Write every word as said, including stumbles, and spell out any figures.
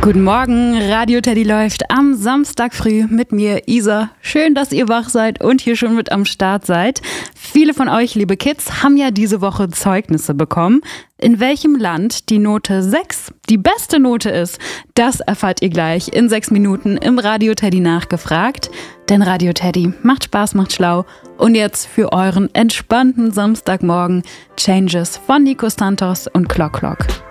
Guten Morgen, Radio Teddy läuft am Samstag früh mit mir, Isa. Schön, dass ihr wach seid und hier schon mit am Start seid. Viele von euch, liebe Kids, haben ja diese Woche Zeugnisse bekommen. In welchem Land die Note sechs die beste Note ist, das erfahrt ihr gleich in sechs Minuten im Radio Teddy nachgefragt. Denn Radio Teddy macht Spaß, macht schlau. Und jetzt für euren entspannten Samstagmorgen Changes von Nico Santos und Clock Clock.